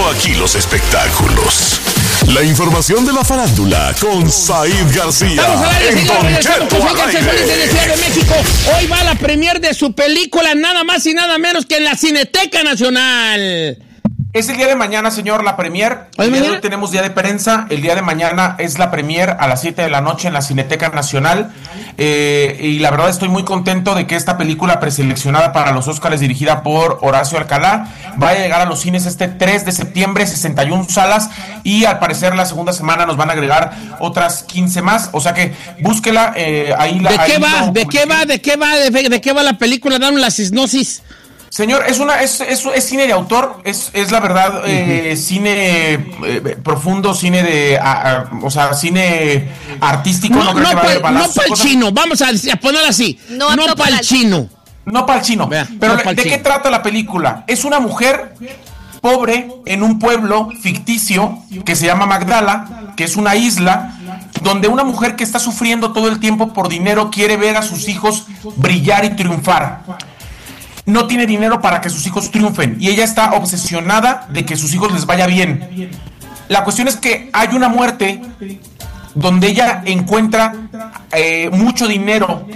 Solo aquí los espectáculos. La información de la farándula con Said García. Estamos al aire, en señor. Don Regresamos Cheto con al Said García aire. de Ciudad de México. Hoy va la premier de su película, nada más y nada menos que en la Cineteca Nacional. Es el día de mañana, señor, la premier. ¿Hoy El día de mañana? hoy tenemos día de prensa. El día de mañana es la premier a las 7 de la noche en la Cineteca Nacional. Y la verdad estoy muy contento de que esta película preseleccionada para los Óscares, dirigida por Horacio Alcalá, vaya a llegar a los cines este 3 de septiembre, 61 salas. Y al parecer la segunda semana nos van a agregar otras 15 más. O sea que búsquela. Ahí la, ¿De qué ahí va? lo ¿De qué va? ¿De qué va la película? Dame la sinopsis. Señor, es cine de autor, es la verdad, cine profundo, cine de, o sea, cine artístico. No creo que va a haber para balazos, el cosas. chino, vamos a ponerlo así. No para el chino. No para el chino. Vea, Pero no pa'l ¿de chino. qué trata la película? Es una mujer pobre en un pueblo ficticio que se llama Magdala, que es una isla, donde una mujer que está sufriendo todo el tiempo por dinero quiere ver a sus hijos brillar y triunfar. No tiene dinero para que sus hijos triunfen y ella está obsesionada de que sus hijos les vaya bien. La cuestión es que hay una muerte donde ella encuentra mucho dinero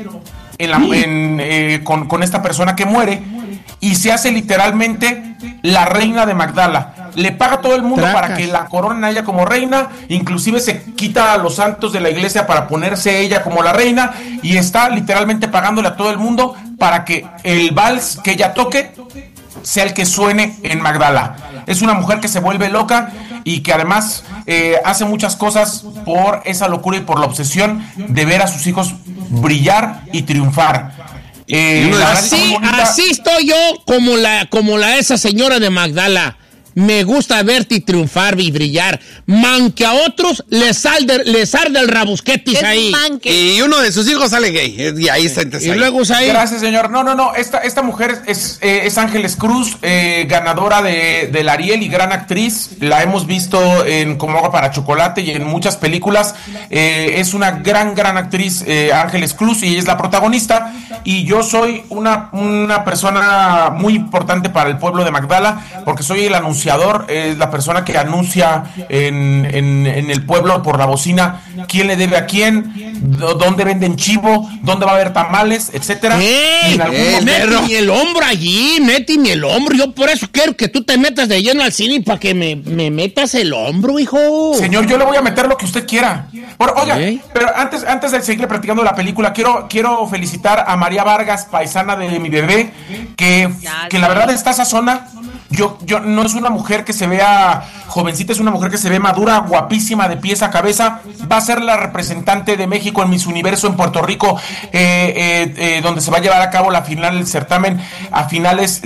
con esta persona que muere y se hace literalmente la reina de Magdala. Le paga a todo el mundo para que la coronen a ella como reina, inclusive se quita a los santos de la iglesia para ponerse ella como la reina y está literalmente pagándole a todo el mundo para que el vals que ella toque sea el que suene en Magdala. Es una mujer que se vuelve loca y que además hace muchas cosas por esa locura y por la obsesión de ver a sus hijos brillar y triunfar. Así estoy yo como la esa señora de Magdala. Me gusta verte triunfar y brillar. Man que a otros les arde el rabusquetis ahí. Y uno de sus hijos sale gay. Y ahí se Y luego ahí. Gracias, señor. No. Esta mujer es Ángeles Cruz, ganadora del Ariel y gran actriz. La hemos visto en Como agua para chocolate y en muchas películas. Es una gran actriz, Ángeles Cruz, y ella es la protagonista. Y yo soy una persona muy importante para el pueblo de Magdala, porque soy el anunciador, es la persona que anuncia en el pueblo por la bocina quién le debe a quién, dónde venden chivo, dónde va a haber tamales, etcétera. Méteme el hombro allí, méteme el hombro. Yo por eso quiero que tú te metas de lleno al cine para que me metas el hombro, hijo. Señor, yo le voy a meter lo que usted quiera. Oiga, pero antes de seguirle platicando la película, quiero felicitar a María Vargas, paisana de mi bebé, que la verdad está sazona. Yo no es una mujer que se vea jovencita, es una mujer que se ve madura, guapísima de pies a cabeza. Va a ser la representante de México en Miss Universo en Puerto Rico, donde se va a llevar a cabo la final del certamen a finales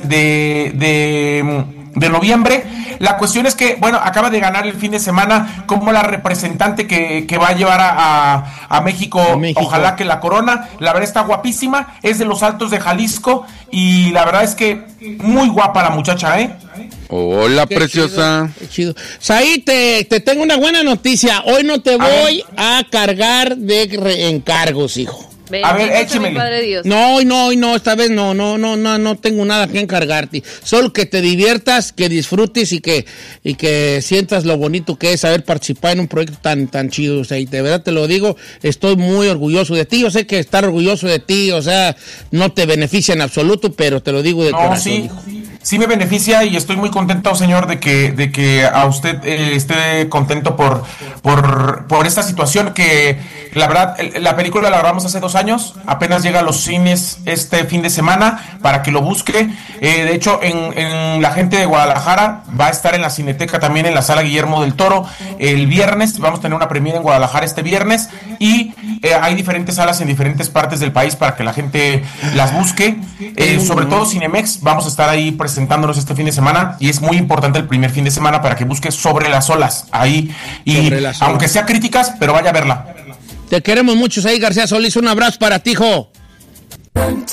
de noviembre. La cuestión es que, bueno, acaba de ganar el fin de semana como la representante que va a llevar a México, ojalá que la corona. La verdad está guapísima, es de los Altos de Jalisco y la verdad es que muy guapa la muchacha, ¿eh? Hola, Qué preciosa. Qué chido. Saí, te tengo una buena noticia. Hoy no te voy a cargar de encargos, hijo. A ver, échemele. No, esta vez no tengo nada que encargarte. Solo que te diviertas, que disfrutes y que sientas lo bonito que es haber participado en un proyecto tan chido. O sea, y de verdad te lo digo, estoy muy orgulloso de ti. Yo sé que estar orgulloso de ti, o sea, no te beneficia en absoluto, pero te lo digo de corazón, hijo. Sí me beneficia y estoy muy contento, señor, de que a usted esté contento por esta situación que, la verdad, la película la grabamos hace 2 años, apenas llega a los cines este fin de semana para que lo busque. De hecho, en la gente de Guadalajara va a estar en la Cineteca también en la Sala Guillermo del Toro el viernes. Vamos a tener una premiere en Guadalajara este viernes y hay diferentes salas en diferentes partes del país para que la gente las busque. Sobre todo Cinemex, vamos a estar ahí presentándonos este fin de semana y es muy importante el primer fin de semana para que busque Sobre las olas ahí y aunque sea críticas, pero vaya a verla. Te queremos mucho, Said García Solís. Un abrazo para ti, hijo. La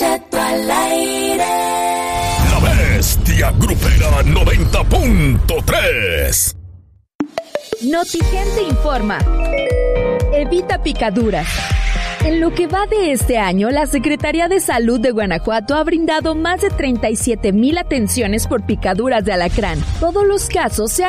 Bestia Grupera 90.3. Notigente informa. Evita picaduras. En lo que va de este año, la Secretaría de Salud de Guanajuato ha brindado más de 37,000 atenciones por picaduras de alacrán. Todos los casos se